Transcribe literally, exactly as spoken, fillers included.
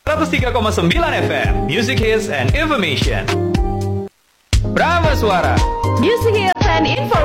seratus tiga koma sembilan F M Music Hits and Information. Brahma Suara Music Hits and Information.